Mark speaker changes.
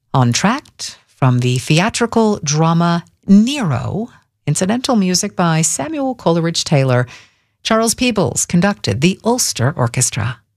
Speaker 1: Entr'acte from the theatrical drama Nero, incidental music by Samuel Coleridge Taylor. Charles Peebles conducted the Ulster Orchestra.